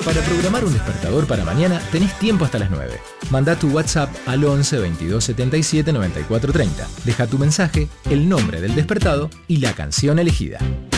Para programar un despertador para mañana tenés tiempo hasta las 9. Manda tu WhatsApp al 11 22 77 94 30. Deja tu mensaje, el nombre del despertado y la canción elegida.